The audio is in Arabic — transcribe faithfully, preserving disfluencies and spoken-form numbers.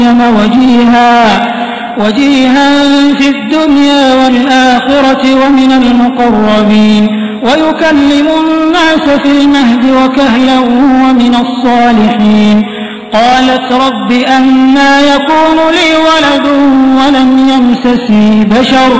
وجيها وجيها في الدنيا والآخرة ومن المقربين ويكلم الناس في المهد وكهلا ومن الصالحين. قالت رب أنى يكون لي ولد ولم يمسسني بشر